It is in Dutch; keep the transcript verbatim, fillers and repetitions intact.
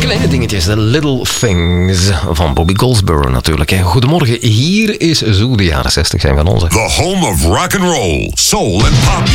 Kleine dingetjes, The Little Things van Bobby Goldsboro natuurlijk. Hè. Goedemorgen, hier is zo de jaren zestig zijn van onze. The home of rock and roll, soul and pop